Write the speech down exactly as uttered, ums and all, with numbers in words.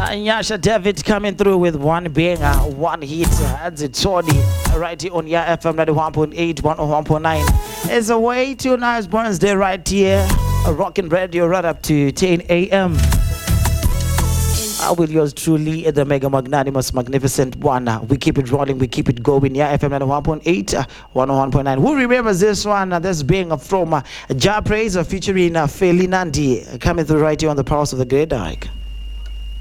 Nyasha David coming through with one banger, one hit. That's it, Tony. Right here on your F M ninety-one point eight, one oh one point nine. It's a way too nice Wednesday right here. A rocking radio right up to ten a.m. I will yours truly, the mega magnanimous, magnificent one. We keep it rolling, we keep it going. Yeah, F M ninety-one point eight, one oh one point nine. Who remembers this one? This being from uh, Ja Praise featuring uh, Feli Nandi coming through right here on the Pulse of the Great Dyke.